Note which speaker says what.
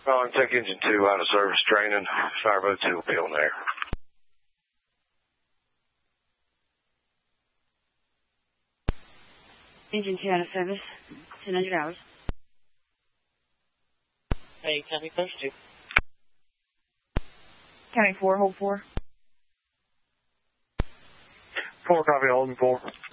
Speaker 1: Tech Engine 2 out of service training. Fireboat 2 will be on there.
Speaker 2: Engine 2 out of service. 1000 hours.
Speaker 3: Hey, County Post 2.
Speaker 2: County 4, hold 4.
Speaker 1: 4 copy, holding 4.